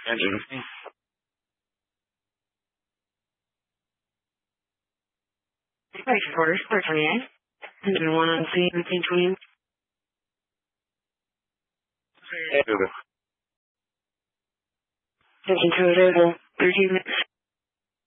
Engine. Right, quarters, 428. Engine 1 on scene, 1920. Engine 2 available, 13 minutes.